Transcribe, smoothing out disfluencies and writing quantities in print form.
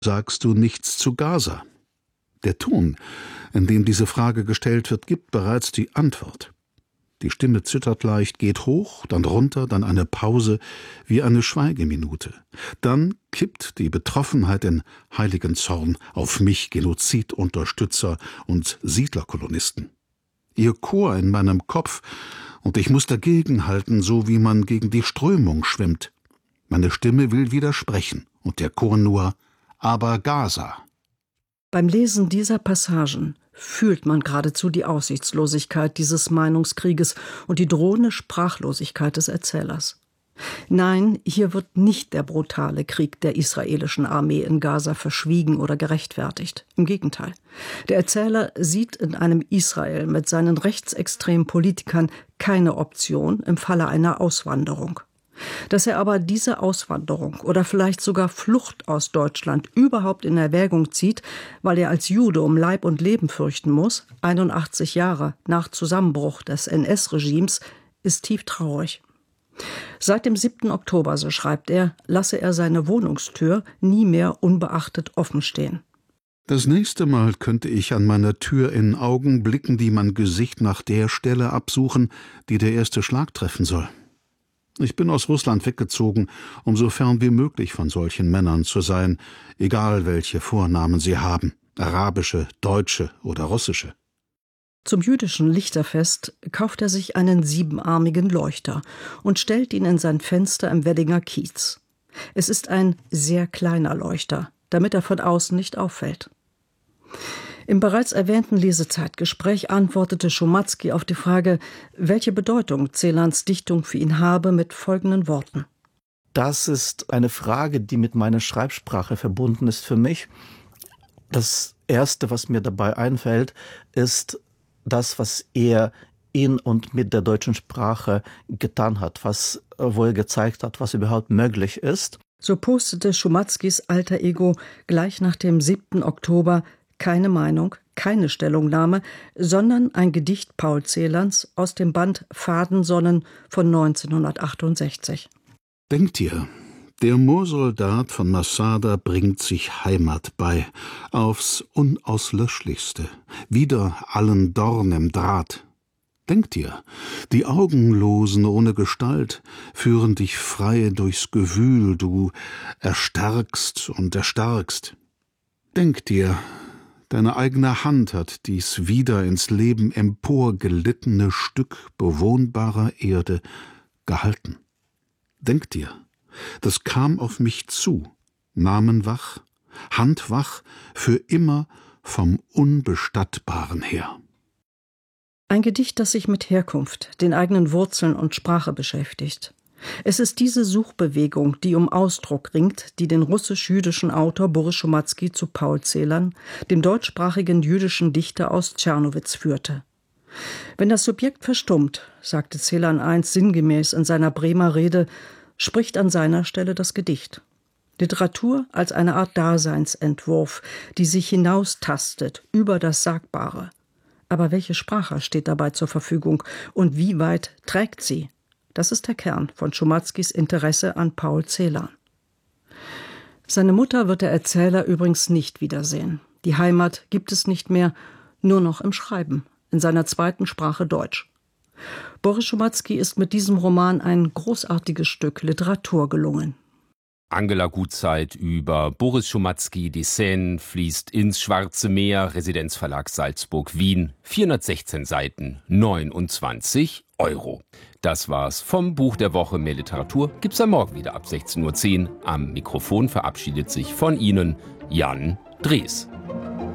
sagst du nichts zu Gaza? Der Ton, in dem diese Frage gestellt wird, gibt bereits die Antwort. Die Stimme zittert leicht, geht hoch, dann runter, dann eine Pause, wie eine Schweigeminute. Dann kippt die Betroffenheit in heiligen Zorn auf mich, Genozidunterstützer und Siedlerkolonisten. Ihr Chor in meinem Kopf, und ich muss dagegenhalten, so wie man gegen die Strömung schwimmt. Meine Stimme will widersprechen, und der Chor nur: Aber Gaza. Beim Lesen dieser Passagen fühlt man geradezu die Aussichtslosigkeit dieses Meinungskrieges und die drohende Sprachlosigkeit des Erzählers. Nein, hier wird nicht der brutale Krieg der israelischen Armee in Gaza verschwiegen oder gerechtfertigt. Im Gegenteil. Der Erzähler sieht in einem Israel mit seinen rechtsextremen Politikern keine Option im Falle einer Auswanderung. Dass er aber diese Auswanderung oder vielleicht sogar Flucht aus Deutschland überhaupt in Erwägung zieht, weil er als Jude um Leib und Leben fürchten muss, 81 Jahre nach Zusammenbruch des NS-Regimes, ist tief traurig. Seit dem 7. Oktober, so schreibt er, lasse er seine Wohnungstür nie mehr unbeachtet offen stehen. Das nächste Mal könnte ich an meiner Tür in Augen blicken, die mein Gesicht nach der Stelle absuchen, die der erste Schlag treffen soll. Ich bin aus Russland weggezogen, um so fern wie möglich von solchen Männern zu sein, egal welche Vornamen sie haben, arabische, deutsche oder russische. Zum jüdischen Lichterfest kauft er sich einen 7-armigen Leuchter und stellt ihn in sein Fenster im Weddinger Kiez. Es ist ein sehr kleiner Leuchter, damit er von außen nicht auffällt. Im bereits erwähnten Lesezeitgespräch antwortete Szumatzki auf die Frage, welche Bedeutung Celans Dichtung für ihn habe, mit folgenden Worten. Das ist eine Frage, die mit meiner Schreibsprache verbunden ist für mich. Das Erste, was mir dabei einfällt, ist das, was er in und mit der deutschen Sprache getan hat, wo er gezeigt hat, was überhaupt möglich ist. So postete Szumatzkis alter Ego gleich nach dem 7. Oktober keine Meinung, keine Stellungnahme, sondern ein Gedicht Paul Celans aus dem Band Fadensonnen von 1968. Denkt ihr, der Moorsoldat von Masada bringt sich Heimat bei, aufs Unauslöschlichste, wider allen Dorn im Draht. Denkt ihr, die Augenlosen ohne Gestalt führen dich frei durchs Gewühl, du erstarkst und erstarkst. Denkt ihr, deine eigene Hand hat dies wieder ins Leben emporgelittene Stück bewohnbarer Erde gehalten. Denkt ihr, das kam auf mich zu, namenwach, handwach, für immer vom Unbestattbaren her. Ein Gedicht, das sich mit Herkunft, den eigenen Wurzeln und Sprache beschäftigt. Es ist diese Suchbewegung, die um Ausdruck ringt, die den russisch-jüdischen Autor Boris Szumatzki zu Paul Celan, dem deutschsprachigen jüdischen Dichter aus Tschernowitz, führte. Wenn das Subjekt verstummt, sagte Celan einst sinngemäß in seiner Bremer Rede, spricht an seiner Stelle das Gedicht. Literatur als eine Art Daseinsentwurf, die sich hinaustastet über das Sagbare. Aber welche Sprache steht dabei zur Verfügung und wie weit trägt sie? Das ist der Kern von Szumatzkis Interesse an Paul Celan. Seine Mutter wird der Erzähler übrigens nicht wiedersehen. Die Heimat gibt es nicht mehr, nur noch im Schreiben, in seiner zweiten Sprache Deutsch. Boris Szumatzki ist mit diesem Roman ein großartiges Stück Literatur gelungen. Angela Gutzeit über Boris Szumatzki, die Seine fließt ins Schwarze Meer, Residenzverlag Salzburg, Wien, 416 Seiten, 29 €. Das war's vom Buch der Woche. Mehr Literatur gibt's am Morgen wieder ab 16:10 Uhr. Am Mikrofon verabschiedet sich von Ihnen Jan Drees.